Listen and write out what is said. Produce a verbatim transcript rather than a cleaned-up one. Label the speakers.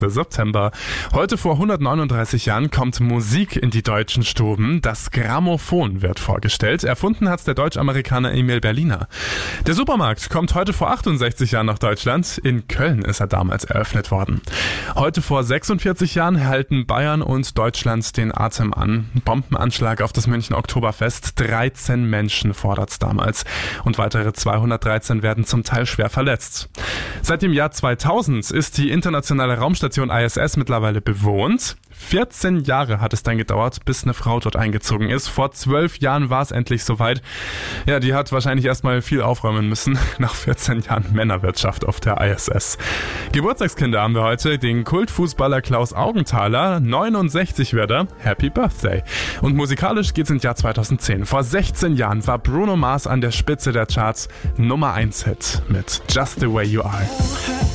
Speaker 1: September. Heute vor hundertneununddreißig Jahren kommt Musik in die deutschen Stuben. Das Grammophon wird vorgestellt. Erfunden hat's der Deutsch-Amerikaner Emil Berliner. Der Supermarkt kommt heute vor achtundsechzig Jahren nach Deutschland. In Köln ist er damals eröffnet worden. Heute vor sechsundvierzig Jahren halten Bayern und Deutschland den Atem an. Bombenanschlag auf das München Oktoberfest. dreizehn Menschen fordert's damals. Und weitere zweihundertdreizehn werden zum Teil schwer verletzt. Seit dem Jahr zweitausend ist die internationale Raumstation I S S mittlerweile bewohnt. vierzehn Jahre hat es dann gedauert, bis eine Frau dort eingezogen ist. Vor zwölf Jahren war es endlich soweit. Ja, die hat wahrscheinlich erstmal viel aufräumen müssen nach vierzehn Jahren Männerwirtschaft auf der I S S. Geburtstagskinder haben wir heute. Den Kultfußballer Klaus Augenthaler, neunundsechzig wird er. Happy Birthday. Und musikalisch geht's ins Jahr zweitausendzehn. Vor sechzehn Jahren war Bruno Mars an der Spitze der Charts. Nummer eins Hit mit Just the Way You Are.